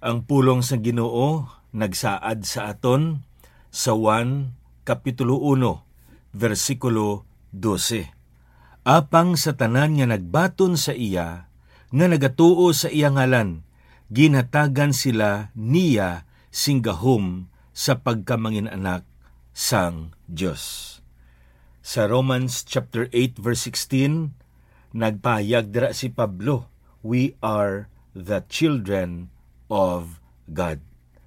Ang pulong sa Ginoo nagsaad sa aton sa 1 Kapitulo 1, versikulo 12. Apang sa tanan nga nagbaton sa iya, nga nagatuo sa iya ngalan, ginhatagan sila niya singgahom sa pagkamangin anak sang Dios. Sa Romans chapter 8 verse 16, nagpahayag dira si Pablo, we are the children of God.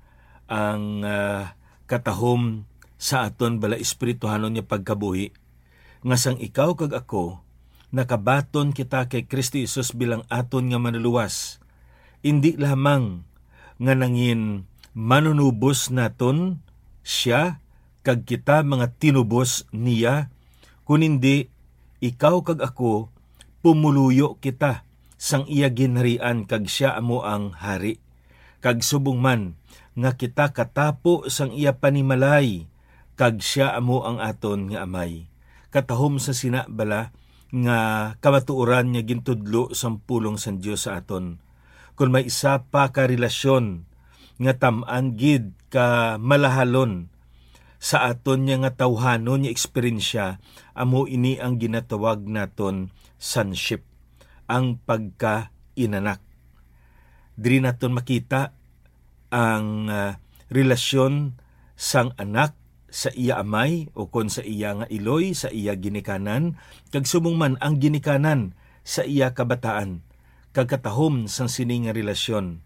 Ang katahom sa aton bala espirituhanon niya pagkabuhi, nga sang ikaw kag ako, nakabaton kita kay Kristo Jesus bilang aton nga manuluwas. Hindi lamang nga nangin manunubos naton siya kag kita mga tinubos niya, kunindi ikaw kag ako pumuluyo kita sang iya ginharian kag siya amo ang hari. Kag subong man nga kita katapo sang iya panimalay kag siya amo ang aton nga amay. Katahom sa sinabala nga kamatuoran niya gintudlo sang pulong sang Dios sa aton. Kung may isa pa ka relasyon nga tam-an gid ka malahalon sa aton niya nga tawhanon niya eksperyensya, amo ini ang ginatawag naton sonship, ang pagka-inanak. Diri naton makita ang relasyon sang anak sa iya amay o kon sa iya nga iloy, sa iya ginikanan, kag subong man ang ginikanan sa iya kabataan. Kagkatahom sang sini nga relasyon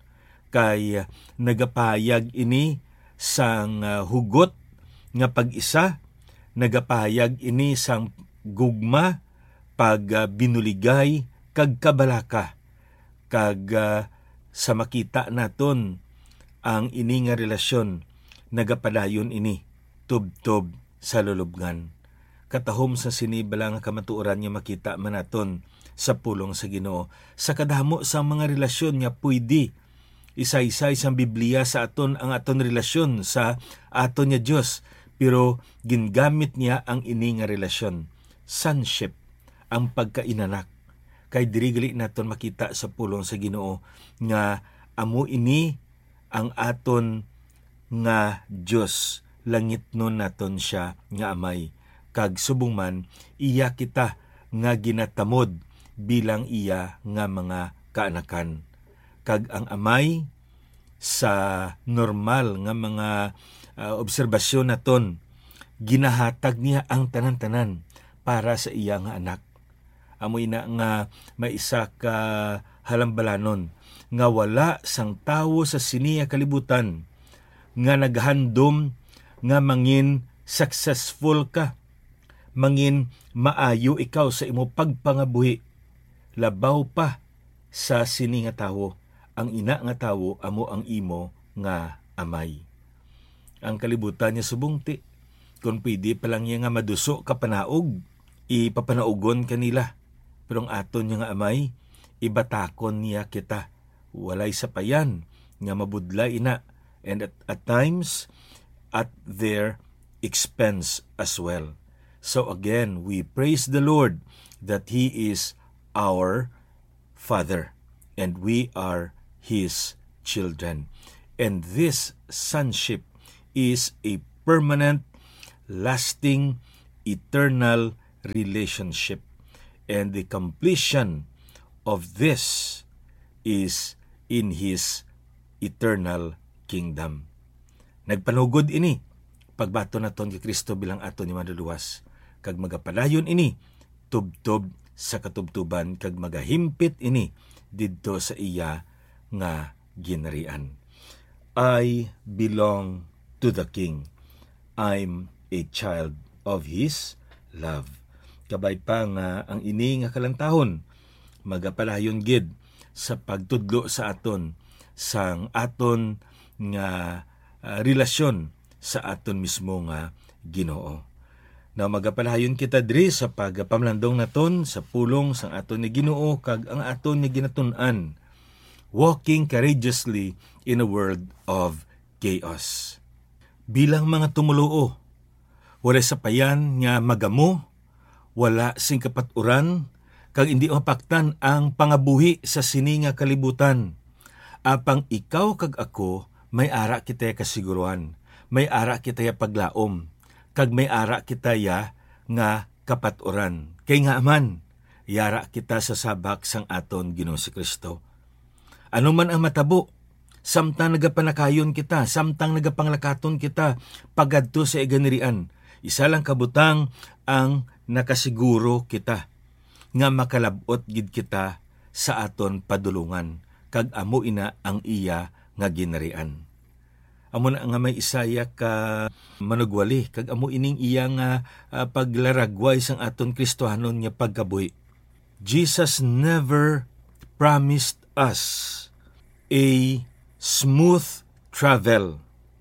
kay nagapahayag ini sang hugot nga pag-isa, nagapahayag ini sang gugma, pag binuligay kag kabalaka. Kag sa makita naton ang ini nga relasyon, nagapadayon ini tubtob sa lulubngan. Katahom sa sinibala nga kamatuoran nga makita man naton sa pulong sa Ginoo. Sa kadamo sa mga relasyon nga pwede isa-isay sa Biblia sa aton ang aton relasyon sa aton nga Dios, pero gingamit niya ang ini nga relasyon, sonship, ang pagkainanak. Kay diri naton makita sa pulong sa Ginoo nga amo ini ang aton nga Dios, langit nun naton siya nga amay. Kag subong man iya kita nga ginatamod bilang iya nga mga kaanakan. Kag ang amay sa normal nga mga obserbasyon naton, ginahatag niya ang tanan-tanan para sa iya nga anak. Amoy na nga may isa ka halambalanon nga wala sang tawo sa siniya kalibutan nga naghandom nga mangin successful ka, mangin maayo ikaw sa imo pagpangabuhi, labaw pa sa sini nga tawo, ang ina nga tawo amo ang imo nga amay. Ang kalibutan niya subungti, kung pwede pa lang niya nga maduso ka panaog, ipapanaugon kanila. Pero ang aton niya nga amay, ibatakon niya kita. Walay sapayan nga mabudlay ina, and at times at their expense as well. So again, we praise the Lord that He is our Father and we are His children. And this sonship is a permanent, lasting, eternal relationship. And the completion of this is in His eternal kingdom. Nagpanugod ini, pagbato naton kay Kristo bilang aton ni manluluwas, kag magapadayon ini, tubtob sa katubtuban, kag magahimpit ini, didto sa iya nga ginarian. I belong to the King. I'm a child of His love. Kabay pa nga ang ini nga kalantahon, magapadayon gid sa pagtudlo sa aton, sang aton nga relasyon sa aton mismo nga Ginoo. Na magapalayon kita diri sa pagpamlandong naton sa pulong sang aton ni Ginoo kag ang aton ni ginatun-an, walking courageously in a world of chaos. Bilang mga tumuluo, wala sapayan nga magamo, wala sing kapaturan, kag hindi mapaktan ang pangabuhi sa sini nga kalibutan. apang ikaw kag ako may ara kita kasiguruhan, may ara kita paglaom, kag may ara kita nga kapaturan. Kay nga man, yara kita sa sabak sang aton Ginoo si Kristo. Ano man ang matabo, samtang nagapanakayon kita, samtang nagapanglakaton kita, pagadto sa iganirian, isa lang kabutang ang nakasiguro kita, nga makalabot gid kita sa aton padulungan, kag amo ina ang iya nga ginarian. Amo na nga may Isaya ka manugwali, kag amo ining iya nga paglaragway sang aton Kristohanon nga pagkabuhi. Jesus never promised us a smooth travel,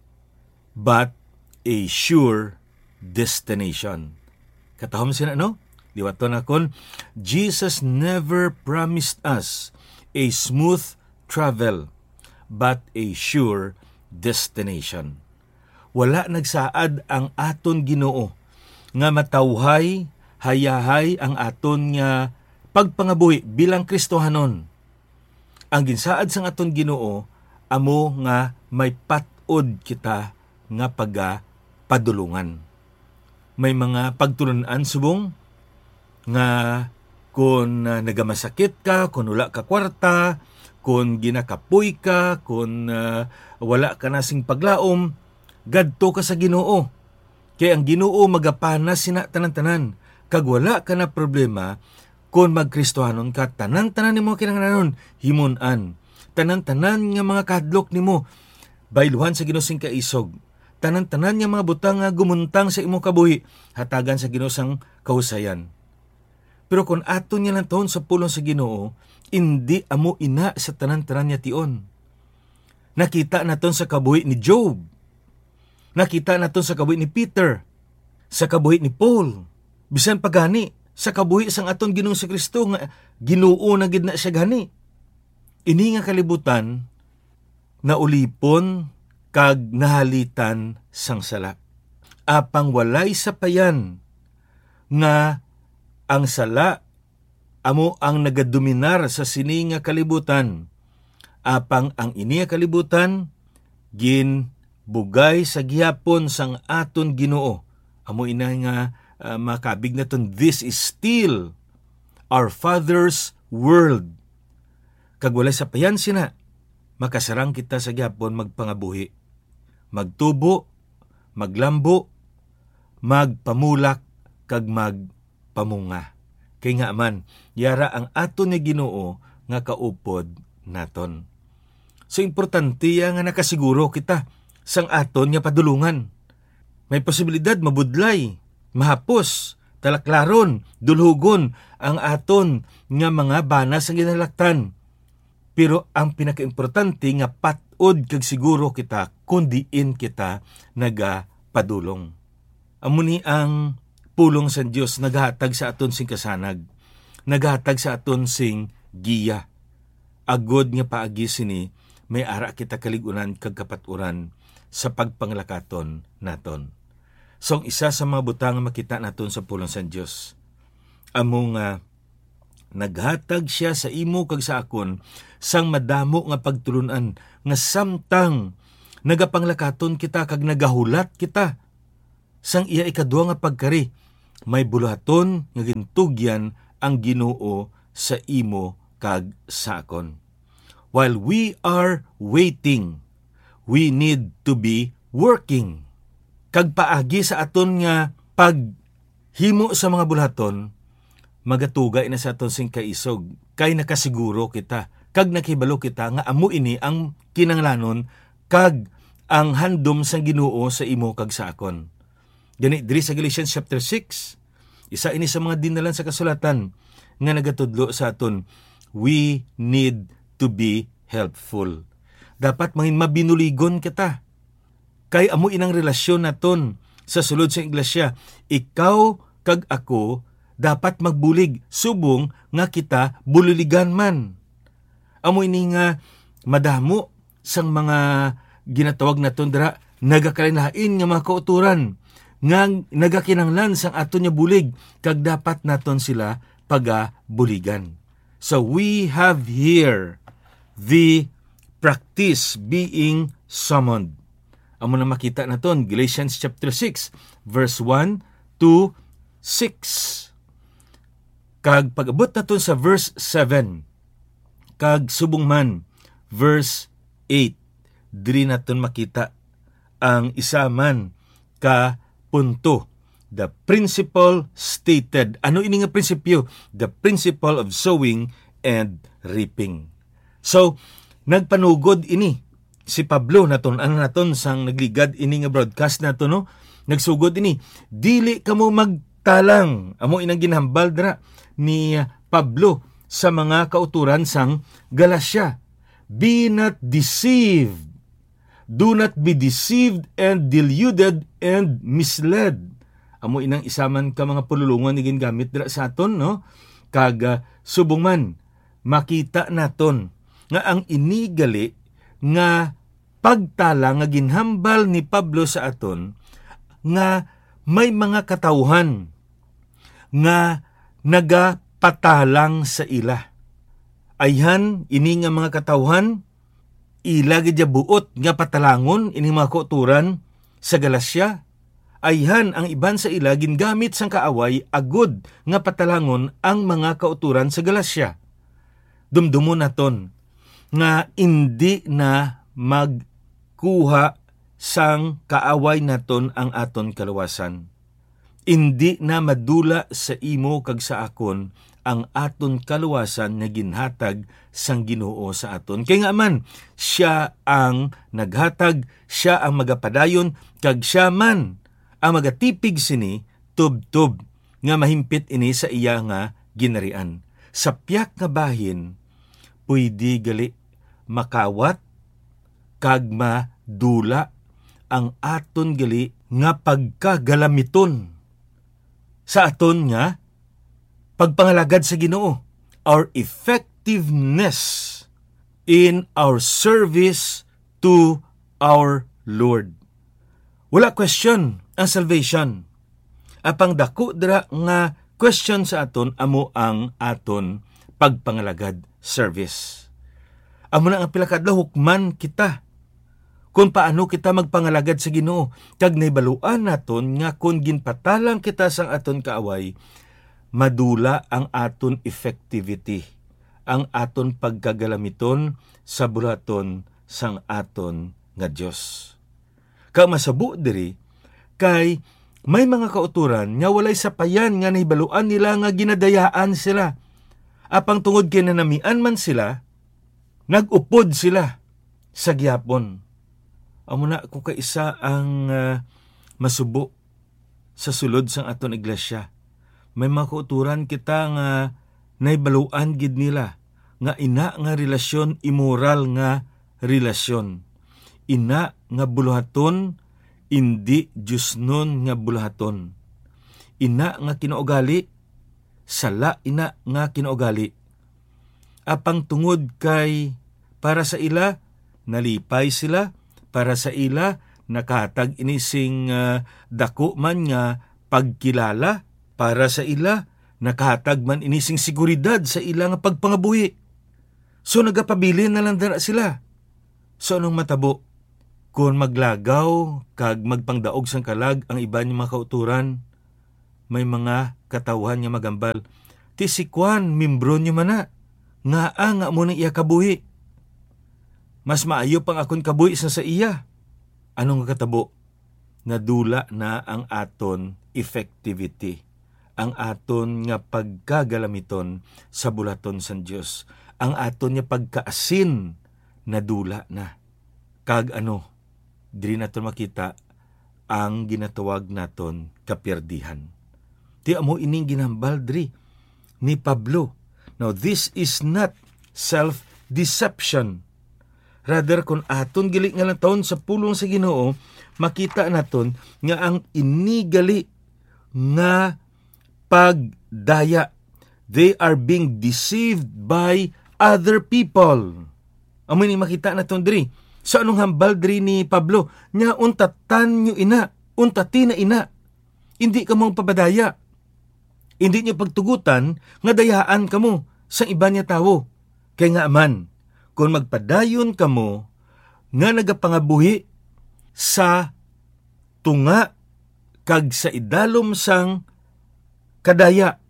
but a sure destination. Katahom sina, no? Liwaton akon, Jesus never promised us a smooth travel, but a sure destination. Wala nagsaad ang aton Ginoo nga matawhay, hayahay ang aton nga pagpangabuhi bilang Kristohanon. Ang ginsaad sang aton Ginoo amo nga may patod kita nga padulungan. May mga pagtulunan subong nga kung nagamasakit ka, kung wala ka kwarta, kung ginakapoy ka, kung wala ka nasing paglaom, gadto ka sa Ginoo. Kaya ang Ginoo magapanas sina tanan-tanan. Kag wala ka na problema, kung magkristohanon ka, tanan-tanan ni mo kinanglanon, himunan. Tanan-tanan nga mga kahadlok ni mo, bayluhan sa Ginoo sing kaisog. Tanan-tanan nga mga butang nga gumuntang sa imo kabuhi, hatagan sa Ginoo sang kahusayan. Pero kung aton niya lang taon sa pulong sa Ginoo, hindi amo ina sa tanan-tanan niya tion. Nakita naton sa kabuhi ni Job. Nakita naton sa kabuhi ni Peter. Sa kabuhi ni Paul. Bisan pagani, sa kabuhi sang aton Ginoong si Kristo nga Ginoo na gid na siya gani. Ini nga kalibutan na ulipon kag nahalitan sang sala. Apang walay sapayan nga ang sala amo ang nagadominar sa sini nga kalibutan. Apang ang ini nga kalibutan gin bugay sa gihapon sang aton Ginoo. Amo ina nga makabig naton, this is still our Father's world. Kag walay sapayan sina, makasarang kita sa gihapon magpangabuhi, magtubo, maglambo, magpamulak, kag magpamunga. Kay nga man, yara ang aton ni Ginoo nga kaupod naton. So importante nga nakasiguro kita sang aton nga padulungan. May posibilidad mabudlay, mahapos, talaklaron, dulhugon ang aton nga mga bana sa ginalaktan. Pero ang pinakaimportante nga patod kag siguro kita kundiin kita nagapadulong. Amuni ang pulong sa Dios naghatag sa aton sing kasanag, naghatag sa aton sing giya. Agod nga paagi sini may ara kita kaligunan kag kapaturan sa pagpanglakaton naton. So, isa sa mga butang makita naton sa pulong sa Dios, among naghatag siya sa imo kag sa akon sang madamo nga pagtulunan nga samtang nagapanglakaton kita kag nagahulat kita sang iya ikadua nga pagkari, may buluhaton nga gintugyan ang Ginoo sa imo kag sa akon. While we are waiting, we need to be working. Kag paagi sa aton nga paghimo sa mga bulaton, magatugay na sa aton sing kaisog, kay nakasiguro kita, kag nakibalo kita nga amo ini ang kinanglanon kag ang handom sang Ginoo sa imo kag sa akon. Gani diri sa Galatians chapter 6, isa ini sa mga dinalan sa kasulatan nga nagatudlo sa aton, we need to be helpful. Dapat mangin mabinuligon kita. Kay amo inang relasyon naton sa sulod sa iglesia. Ikaw kag ako dapat magbulig, subong nga kita buliligan man. Amo ini nga madamo sang mga ginatawag naton dira nagakalain nga mga kauturan nga nagakinanglan sang aton nga bulig kag dapat naton sila pagabuligan. So we have here the practice being summoned. Amo na makita naton Galatians chapter 6 verse 1 to 6. Kag pag-abot naton sa verse 7, kag subong man verse 8, diri naton makita ang isa man ka punto. The principle stated. Ano ini nga prinsipyo? The principle of sowing and reaping. So, nagpanugod ini si Pablo naton sang nagligad ini nga broadcast nato, no? Nagsugod ini, dili kamo magtalang. Amo inang ginhambal dra ni Pablo sa mga kauturan sang Galacia. Be not deceived. Do not be deceived and deluded and misled. Amo inang isaman ka mga pululungan ni gingamit dira sa aton, no? Kag subong man makita naton nga ang inigali nga pagtala nga ginhambal ni Pablo sa aton nga may mga katawhan nga nagapatalang sa ila. Ayhan ini nga mga katawhan ila gid buot nga patalangon ini mga kauturan sa Galacia. Ayhan ang iban sa ila gingamit sang kaaway agud nga patalangon ang mga kauturan sa Galacia. Dumdumon naton nga indi na magkuha sang kaaway naton ang aton kaluwasan. Indi na madula sa imo kag sa akon ang aton kaluwasan nga ginhatag sang Ginoo sa aton. Kay nga man, siya ang naghatag, siya ang magapadayon, kag siya man ang magatipig sini tub-tub nga mahimpit ini sa iya nga ginarian. Sa piyak nga bahin, pwede gali makawat kag madula ang aton gali nga pagkagalamiton sa aton nga pagpangalagad sa Ginoo. Our effectiveness in our service to our Lord. Wala question ang salvation. Apang dako dira nga question sa aton amo ang aton pagpangalagad service. Amo na ang pilakadlaw hukman kita kung paano kita magpangalagad sa Ginoo. Kag naibaluan naton nga kung ginpatalang kita sang aton kaaway, madula ang aton effectivity, ang aton pagkagalamiton sa bulaton sang aton nga Dios. Kag masabo diri kay may mga kauturan nga walay sapayan nga nahibaluan nila nga ginadayaan sila. Apang tungod kay nanamian man sila, nag-upod sila sa gyapon. Amo na ko kaisa ang masubo sa sulod sang aton iglesia. May mga kauturan kita nga nahibaluan gid nila nga ina nga relasyon immoral nga relasyon. Ina nga buluhaton, indi Diyos nun nga buluhaton. Ina nga kinaugali, sala ina nga kinaugali. Apang tungod kay para sa ila, nalipay sila, para sa ila, nakahatag inising dako man nga pagkilala, para sa ila, nakahatag man inising seguridad sa ila nga pagpangabuhi. So nagapabilin na lang dara sila. So anong matabo? Kung maglagaw kag magpangdaog sang kalag ang iba niya mga kauturan, may mga katawhan niya magambal, ti si Kwan, membro niyo mana, nga mo nang iya kabuhi. Mas maayo pang akon kabuhi sa iya. Anong katabo? Nadula na ang aton effectivity, ang aton nga pagkagalamiton sa bulaton san Dios, ang aton nga pagkaasin nadula na. Kag diri naton makita ang ginatawag naton kapierdihan. Ti amo ining ginhambal diri ni Pablo. Now this is not self-deception. Rather kung aton gali nga lang taon sa pulong sa Ginoo, makita naton nga ang inigali nga pagdaya, they are being deceived by other people. Amo ni makita naton diri. Sa anong hambal diri ni Pablo, nya untatan nyo ina, untati na ina. Hindi ka mong pabadaya. Hindi niya pagtugutan nga dayaan ka mo sa iba niya tao. Kaya nga man, kon magpadayon kamo nga nagapangabuhi sa tunga kag sa idalom sang kadaya.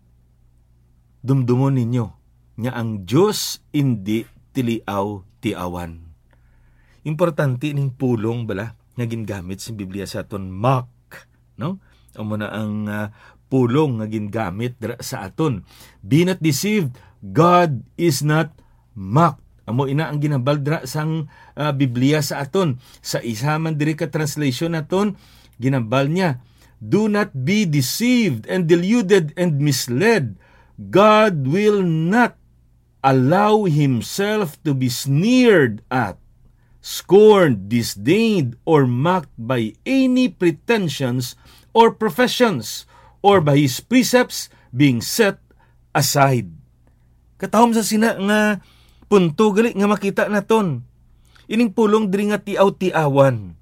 Dumdumon ninyo nga ang Dios indi tiliaw ti awan. Importante ning pulong bala nga gingamit sa Biblia sa aton, mock, no? Amo na ang pulong nga gingamit sa aton. Be not deceived, God is not mocked. Amo ina ang ginabal sang Biblia sa aton. Sa isa man diri ka translation naton, ginabal niya, do not be deceived and deluded and misled. God will not allow himself to be sneered at, scorned, disdained, or mocked by any pretensions or professions, or by his precepts being set aside. Katahom sa sina nga punto gali nga makita naton. Ining pulong diri nga tiaw-tiawan.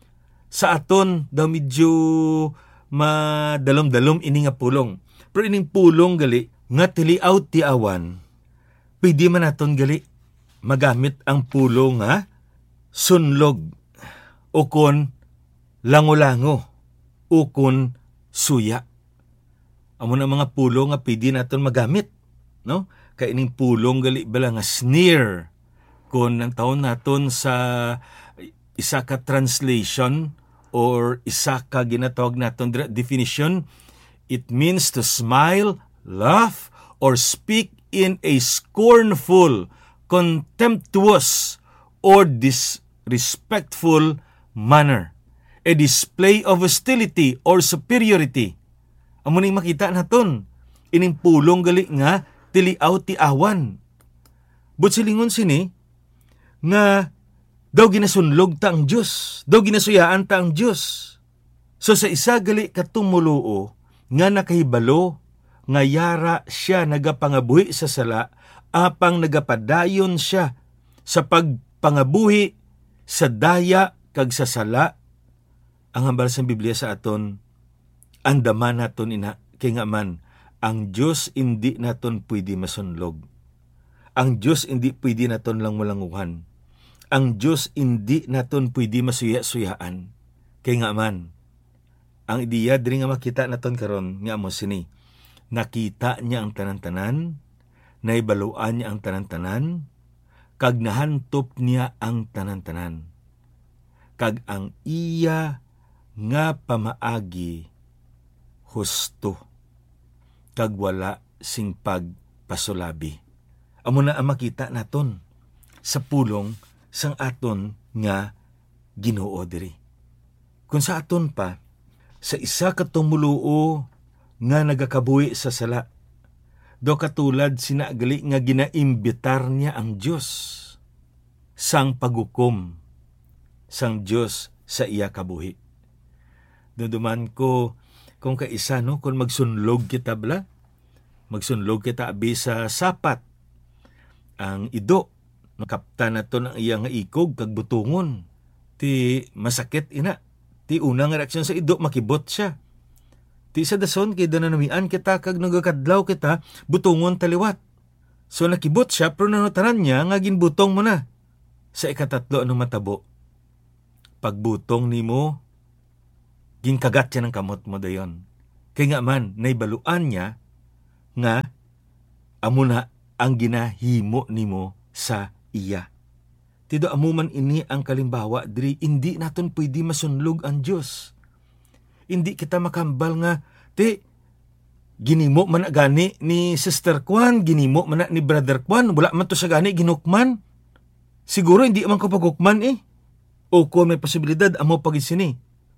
Sa aton daw medyo madalom-dalom ini nga pulong. Pero ining pulong gali nga tiliaw-tiawan, pwede man naton gali magamit ang pulong nga sunlog o kon lango-lango o kon suya. Amo na mga pulong nga pwede naton magamit, no? Kay ining pulong gali bala nga sneer kon ang taon naton sa isa ka translation or isa ka ginatawag naton definition, it means to smile, laugh, or speak in a scornful, contemptuous, or disrespectful manner. A display of hostility or superiority. Amo ning makita naton ining pulong gali nga tiliaw-tiawan. But silingon sini nga daw ginasunlog ta ang Dios, daw ginasuyaan ta ang Dios. So sa isa gali katumuluo nga nakahibalo nga yara siya nagapangabuhi sa sala, apang nagapadayon siya sa pagpangabuhi sa daya kag sa sala. Ang hambal sa Biblia sa aton, andaman naton ina, kay nga man, ang Diyos hindi naton pwede masunlog. Ang Diyos hindi pwede naton lang malanguhan. Ang Diyos hindi naton pwede masuya-suyaan. Kay nga man, ang ideya diri nga makita naton karon nga amo sini, nakita niya ang tanan-tanan, naibaluan niya ang tanan-tanan, kag nahantop niya ang tanan-tanan. Kag ang iya nga pamaagi husto, kag wala sing pagpasulabi. Amo na ang makita naton sa pulong sang aton nga Ginoo diri. Kung sa aton pa, sa isa ka tumuluo nga nagakabuhi sa sala, do katulad sinagali nga ginaimbitar niya ang Dios sang pagukom sang Dios sa iya kabuhi. Duduman ko kung kaisa, no, kung magsunlog kita bala, magsunlog kita abi sa sapat, ang ido, kapta na to ng iyang ikog kag butungon, ti masakit ina, ti unang reaksyon sa ido, makibot siya. Ti sa dason, kay dananamian kita kag nagakadlaw kita, butungon taliwat. So nakibot siya, pero nanutaran niya, nga ginbutong mo na. Sa ikatatlo, anong matabo? Pagbutong ni mo, ginkagat siya ng kamot mo dayon. Kaya nga man, naibaluan niya, nga, amo na ang ginahimo ni mo sa iya. Tido amuman ini ang kalimbawa, diri, hindi naton pwede masunlog ang Diyos. Hindi kita makambal nga, ginimo man na gani ni Sister Kwan, ginimo man na ni Brother Kwan, wala man to sa gani, ginukman. Siguro hindi man ko pagukman O kung may posibilidad, amo pagisini.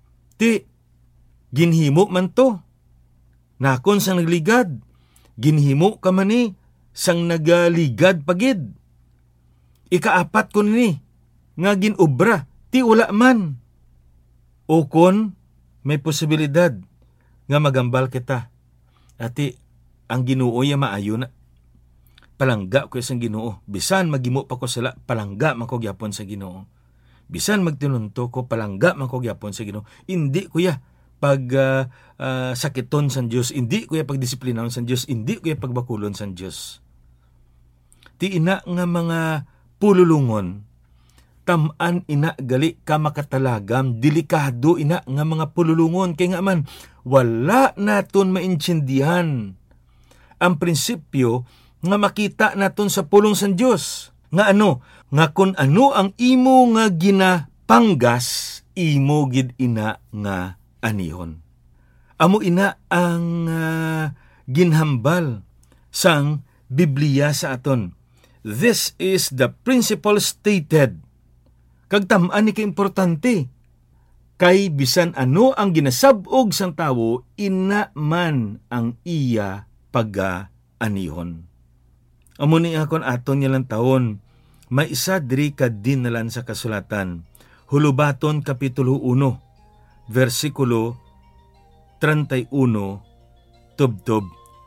Ginhimo man to. Nakon sang nagligad, ginhimo ka man sang nagaligad pagid. Ikaapat ko ni, nga ginobra, wala man. O kung may posibilidad, nga magambal kita. Ati, ang Ginoo ya maayo na. Palangga ko sa Ginoo. Bisan magimo pa ko sala, palangga man ko gyapon sa Ginoo. Bisan magtinunto ko, palangga man ko gyapon sa Ginoo. Hindi kuya pag sakiton sa Dios, hindi kuya pag disiplinahon sa Dios, hindi kuya pagbakulon sa Dios. Ti ina nga mga pululungon, taman ina gali ka makatalagam, delikado ina nga mga pululungon, kay nga man, wala naton maintindihan ang prinsipyo nga makita naton sa pulong sa Dios. Nga ano? Nga kung ano ang imo nga ginapanggas, imo gid ina nga anihon. Amo ina ang ginhambal sang Biblia sa aton. This is the principle stated. Kag tam-an ni kaimportante. Kay bisan ano ang ginasabog sang tawo, ina man ang iya pag-anihon. Amo ni akon aton nilang taon, may isa diri ka dinalan sa kasulatan. Hulubaton Kapitulo 1, versikulo 31, tubtob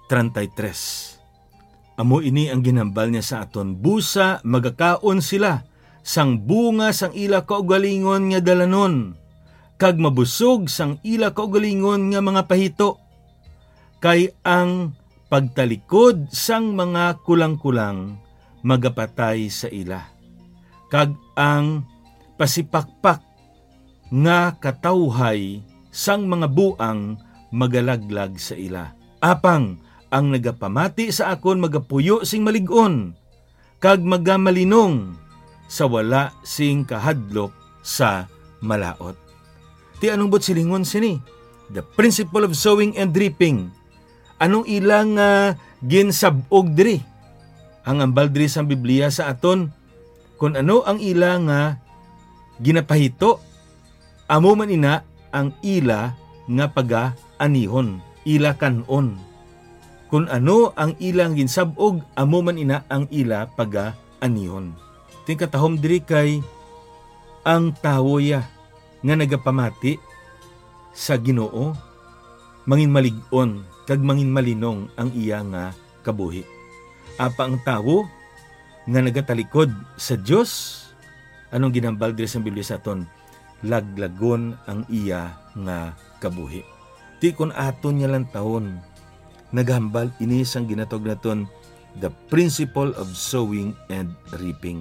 33. Amo ini ang ginambal niya sa aton. Busa magakaon sila sang bunga sang ila kaugalingon nga dalanon, kag mabusog sang ila kaugalingon nga mga pahito. Kay ang pagtalikod sang mga kulang-kulang magapatay sa ila, kag ang pasipakpak nga katawhay sang mga buang magalaglag sa ila. Apang ang nagapamati sa akon magapuyo sing malig-on, kag magamalinong sa wala sing kahadlok sa malaot. Ti anong bot silingon sini? The principle of sowing and reaping. Anong ilang ginsabog diri? Ang ambal diri sa Biblia sa aton, kung ano ang ila nga ginapahito, amo man ina ang ila nga paga-anihon, ila kanon. Kung ano ang ilang ginsabog, amo man ina ang ila paga-anihon. Ting katahom diri kay ang tawoya nga nagapamati sa Ginoo, mangin malig-on kag mangin malinong ang iya nga kabuhi. Apa ang tawo nga nagatalikod sa Dios, anong ginambal diri sa Biblia sa aton? Laglagon ang iya nga kabuhi. Ti kon aton niya lang taon, naghambal ini sang ginatog naton the principle of sowing and reaping.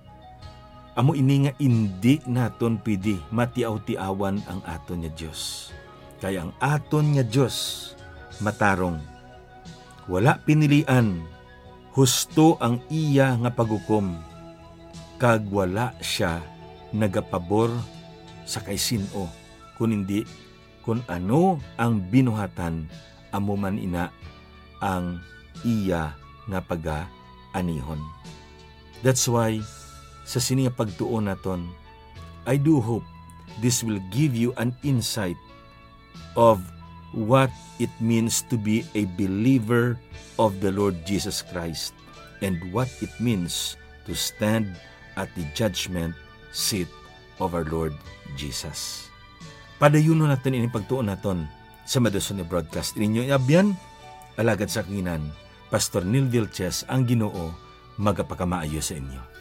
Amo ini nga hindi naton pwede matiaw-tiawan ang aton nga Dios. Kaya ang aton nga Dios matarong. Wala pinilian, husto ang iya nga paghukom, kag wala siya nagapabor sa kay sino, kun hindi kun ano ang binuhatan, amo man ina ang iya nga paga-anihon. That's why sa sini nga pagtuon naton, I do hope this will give you an insight of what it means to be a believer of the Lord Jesus Christ and what it means to stand at the judgment seat of our Lord Jesus. Padayuno natin ini pagtuon naton sa Madason ni Broadcast. Ininyo abyan, alagad sa kingan, Pastor Neil Vilches, ang Ginoo, magapakamaayo sa inyo.